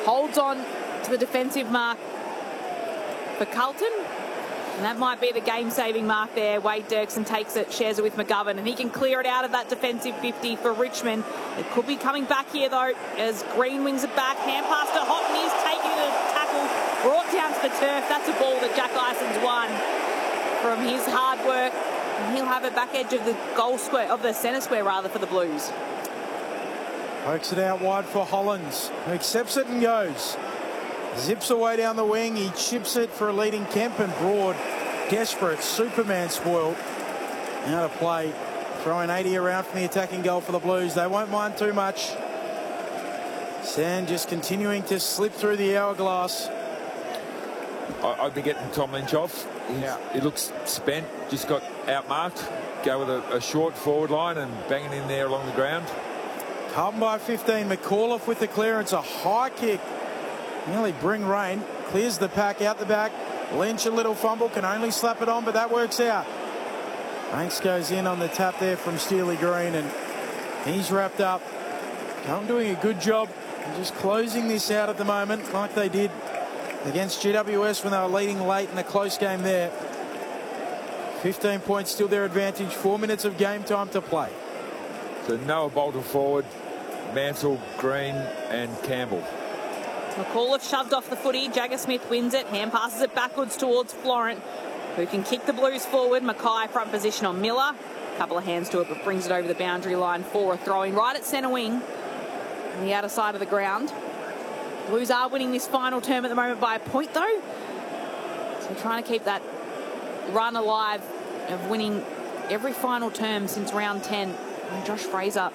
holds on to the defensive mark for Carlton. And that might be the game-saving mark there. Wade Dirksen takes it, shares it with McGovern, and he can clear it out of that defensive 50 for Richmond. It could be coming back here, though, as Green wings it back. Hand pass to Houghton. He's taking the tackle, brought down to the turf. That's a ball that Jack Ison's won from his hard work. And he'll have it back edge of the goal square, of the centre square, rather, for the Blues. Pokes it out wide for Hollins, who accepts it and goes. Zips away down the wing. He chips it for a leading Kemp, and Broad, desperate. Superman spoiled. Now to play. Throwing 80 around from the attacking goal for the Blues. They won't mind too much. Sand just continuing to slip through the hourglass. I'd be getting Tom Lynch off. He looks spent. Just got outmarked. Go with a short forward line and bang it in there along the ground. Carlton by 15. McAuliffe with the clearance. A high kick. Nearly bring rain. Clears the pack out the back. Lynch a little fumble. Can only slap it on, but that works out. Banks goes in on the tap there from Steely Green, and he's wrapped up. Carlton doing a good job just closing this out at the moment, like they did against GWS when they were leading late in a close game there. 15 points still their advantage. 4 minutes of game time to play. So Noah Bolter forward, Mansell, Green and Campbell. McAuliffe shoved off the footy. Jagger Smith wins it. Hand passes it backwards towards Florent, who can kick the Blues forward. Mackay front position on Miller. A couple of hands to it, but brings it over the boundary line for a throw-in right at centre wing on the outer side of the ground. Blues are winning this final term at the moment by a point, though. So trying to keep that run alive of winning every final term since round 10. And Josh Fraser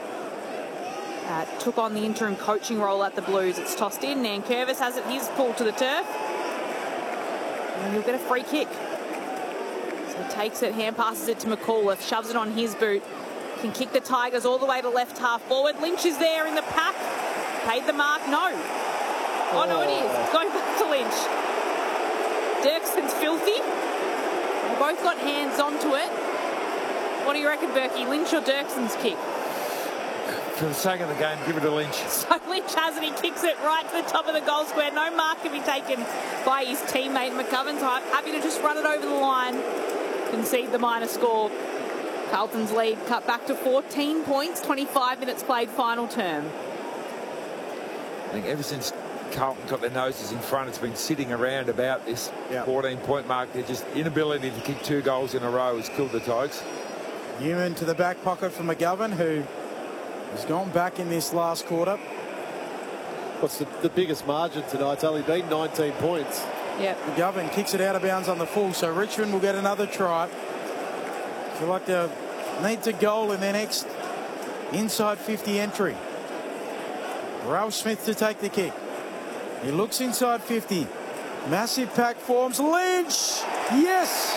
took on the interim coaching role at the Blues. It's tossed in. Nankervis has it. He's pulled to the turf. And he'll get a free kick. So he takes it, hand passes it to McAuliffe, shoves it on his boot. Can kick the Tigers all the way to left half forward. Lynch is there in the pack. Paid the mark. No. Oh, no, it is. It's going back to Lynch. Dirksen's filthy. They both got hands onto it. What do you reckon, Berkey? Lynch or Dirksen's kick? For the sake of the game, give it to Lynch. So Lynch has it. He kicks it right to the top of the goal square. No mark can be taken by his teammate McGovern. So happy to just run it over the line. Concede the minor score. Carlton's lead cut back to 14 points. 25 minutes played, final term. I think ever since Carlton got their noses in front, it's been sitting around about this 14-point mark. Their just inability to kick 2 goals in a row has killed the Tigers. Newman to the back pocket for McGovern, who has gone back in this last quarter. What's the biggest margin tonight? It's only been 19 points. Yep. McGovern kicks it out of bounds on the full, so Richmond will get another try. Feel like they need to goal in their next inside 50 entry. Ralph Smith to take the kick. He looks inside 50. Massive pack forms. Lynch! Yes!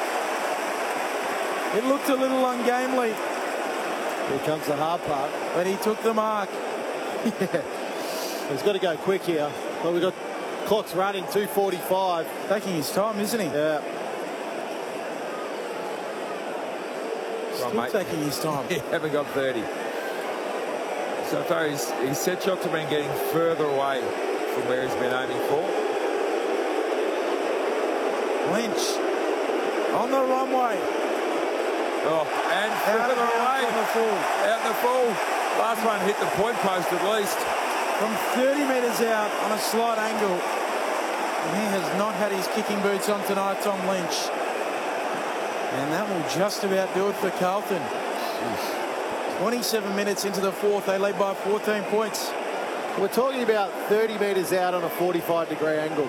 It looked a little ungainly. Here comes the hard part. But he took the mark. Yeah. He's got to go quick here. Well, we've got clock's running, 2:45. Taking his time, isn't he? Yeah. Still taking his time. He haven't got 30. So far, his set shots have been getting further away from where he's been aiming for. Lynch on the runway. Oh, and further away. On the full. Out in the full. Last one hit the point post at least. From 30 metres out on a slight angle. And he has not had his kicking boots on tonight, Tom Lynch. And that will just about do it for Carlton. 27 minutes into the fourth, they lead by 14 points. We're talking about 30 metres out on a 45-degree angle.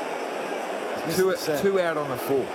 Two out on the full.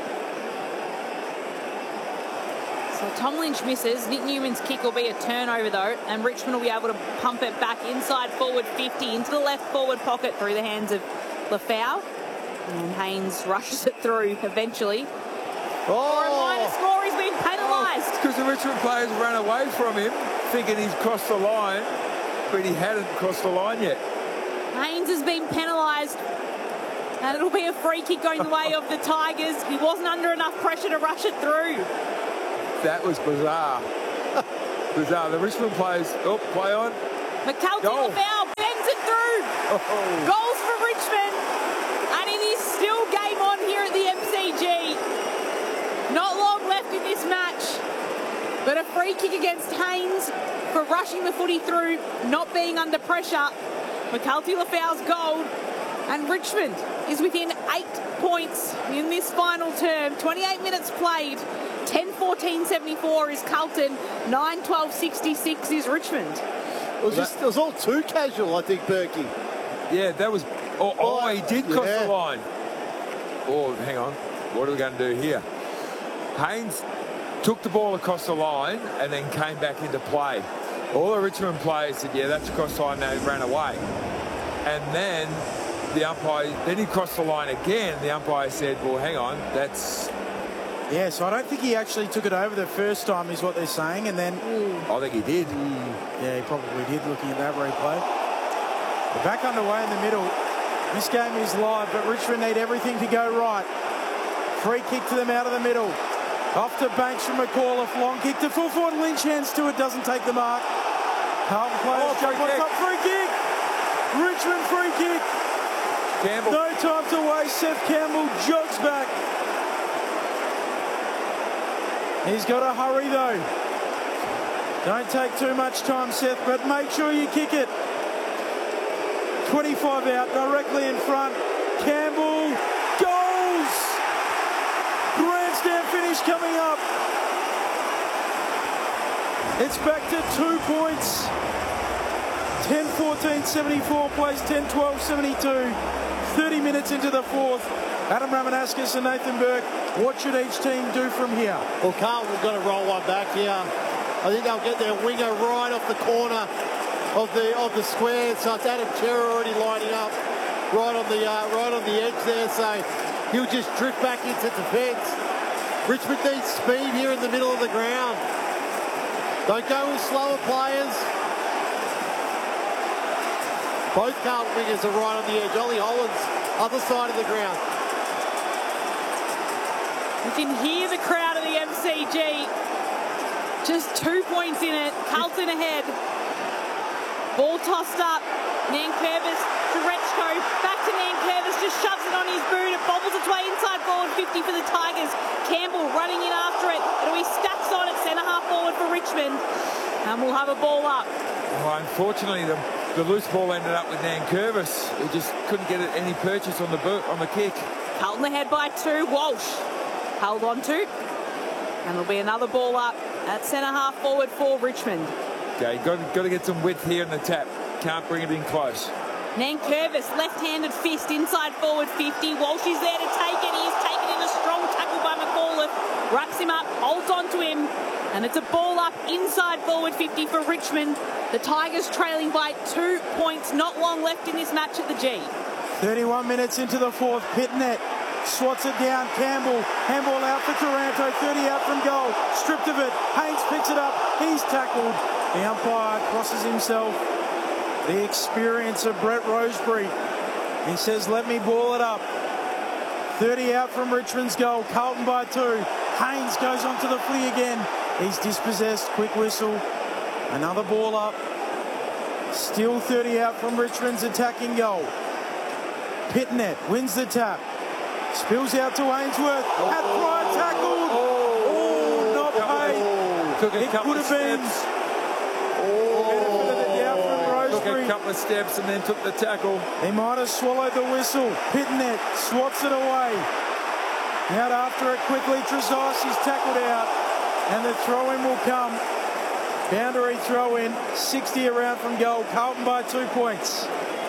So Tom Lynch misses. Nick Newman's kick will be a turnover, though, and Richmond will be able to pump it back inside forward 50 into the left forward pocket through the hands of Lafau. And Haynes rushes it through eventually. For a minor score, he's been penalised. Because the Richmond players ran away from him, thinking he's crossed the line, but he hadn't crossed the line yet. Haynes has been penalised. And it'll be a free kick going the way of the Tigers. He wasn't under enough pressure to rush it through. That was bizarre. Bizarre. The Richmond players, play on. McCalton Lafau bends it through. Goals for Richmond, and it is still game on here at the MCG. Not long left in this match, but a free kick against Haynes for rushing the footy through, not being under pressure. McCarthy Lafau's goal, and Richmond is within 8 points in this final term. 28 minutes played. 10-14-74 is Carlton. 9-12-66 is Richmond. It was all too casual, I think, Berkey. Yeah, that was... he did cross the line. Oh, hang on. What are we going to do here? Haynes took the ball across the line and then came back into play. All the Richmond players said, yeah, that's across the line, they ran away. And then the umpire, then he crossed the line again. The umpire said, well, hang on, that's... Yeah, so I don't think he actually took it over the first time is what they're saying, and then... I think he did. Yeah, he probably did, looking at that replay. They're back underway in the middle. This game is live, but Richmond need everything to go right. Free kick to them out of the middle. Off to Banks from McAuliffe. Long kick to full forward. Lynch hands to it. Doesn't take the mark. Carlton players jump on top. Free kick. Richmond free kick. Campbell. No time to waste. Seth Campbell jogs back. He's got to hurry though. Don't take too much time, Seth, but make sure you kick it. 25 out, directly in front. Campbell goals. Grandstand finish coming up. It's back to 2 points. 10-14-74 plays 10-12-72. 30 minutes into the fourth. Adam Ramanauskas and Nathan Burke. What should each team do from here? Well, Carlton have got to roll one back here. I think they'll get their winger right off the corner of the square. So it's Adam Cerra already lining up right on the edge there. So he'll just drift back into defence. Richmond needs speed here in the middle of the ground. Don't go with slower players. Both Carlton wingers are right on the edge. Ollie Hollands, other side of the ground. You can hear the crowd of the MCG. Just 2 points in it. Carlton ahead. Ball tossed up. Nankervis to Rechko. Back to Nankervis. Just shoves it on his boot. It bobbles its way inside forward 50 for the Tigers. Campbell running in after it. It'll be Stacks on it. Centre half forward for Richmond. And we'll have a ball up. Well, unfortunately, the loose ball ended up with Nankervis. He just couldn't get any purchase on the kick. Carlton ahead by 2. Walsh held on to. And there'll be another ball up at centre half forward for Richmond. Okay, got to get some width here in the tap. Can't bring it in close. Nankervis, left-handed fist inside forward 50. Walsh is there to take it. He is taken in a strong tackle by McAuliffe. Wraps him up, holds on to him. And it's a ball up inside forward 50 for Richmond. The Tigers trailing by 2 points. Not long left in this match at the G. 31 minutes into the fourth. Pitnet swats it down. Campbell. Handball out for Taranto. 30 out from goal. Stripped of it. Haynes picks it up. He's tackled. The umpire crosses himself. The experience of Brett Roseberry. He says, let me ball it up. 30 out from Richmond's goal. Carlton by 2. Haynes goes onto the footy again. He's dispossessed. Quick whistle. Another ball up. Still 30 out from Richmond's attacking goal. Pitnet wins the tap. Spills out to Ainsworth. At pride tackled. Oh, not paid. Took a couple of steps. Took a couple of steps and then took the tackle. He might have swallowed the whistle. Pitnet swats it away. Out after it quickly. Trezos is tackled out. And the throw-in will come. Boundary throw-in. 60 around from goal. Carlton by 2 points.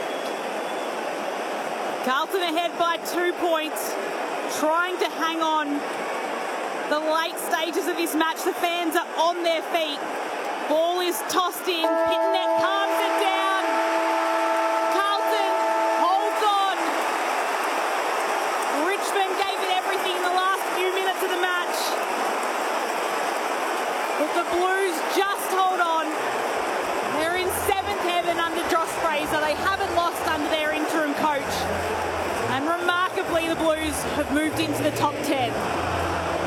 Carlton ahead by 2 points, trying to hang on. The late stages of this match, the fans are on their feet. Ball is tossed in, Pitnet palms it down. Carlton holds on. Richmond gave it everything in the last few minutes of the match. But the Blues just hold on. They're in 7th heaven under Josh Fraser. They haven't lost under their interim coach. And remarkably, the Blues have moved into the top 10.